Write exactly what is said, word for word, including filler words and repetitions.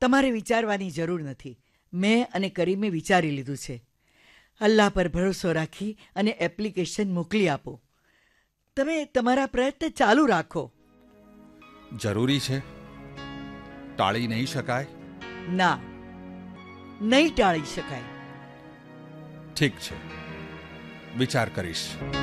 તમારે વિચારવાની જરૂર નથી. મેં અને કરીમે વિચારી લીધું છે. અલ્લાહ પર ભરોસો રાખી અને એપ્લિકેશન મોકલી આપો. તમે તમારા પ્રયત્ન ચાલુ રાખો. જરૂરી છે? ટાળી નહીં શકાય? ના, નહીં ટાળી શકાય. ઠીક છે, વિચાર કરીશ.